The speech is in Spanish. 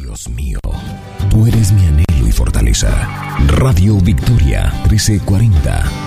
Dios mío, tú eres mi anhelo y fortaleza. Radio Victoria 1340.